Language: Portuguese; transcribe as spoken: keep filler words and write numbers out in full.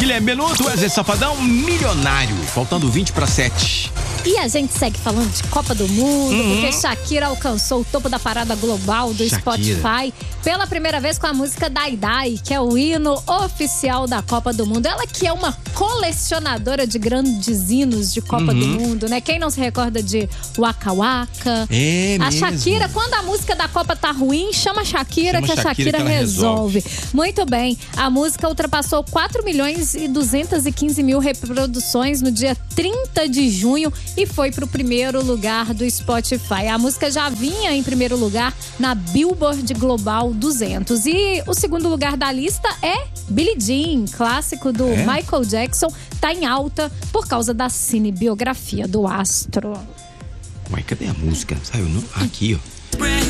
Guilherme Benuto, Wesley Safadão, Milionário. Faltando vinte para sete. E a gente segue falando de Copa do Mundo, uhum. porque Shakira alcançou o topo da parada global do Shakira. Spotify pela primeira vez com a música Dai Dai, que é o hino oficial da Copa do Mundo. Ela que é uma colecionadora de grandes hinos de Copa uhum. do Mundo, né? Quem não se recorda de Waka Waka? É a mesmo. Shakira, quando a música da Copa tá ruim, chama a Shakira, chama que a Shakira, Shakira que resolve. resolve. Muito bem. A música ultrapassou quatro milhões e duzentos e quinze mil reproduções no dia trinta de junho e foi pro primeiro lugar do Spotify. A música já vinha em primeiro lugar na Billboard Global duzentos. E o segundo lugar da lista é Billie Jean, clássico do é? Michael Jackson, tá em alta por causa da cinebiografia do astro. Ué, cadê a música? Saiu no... aqui, ó.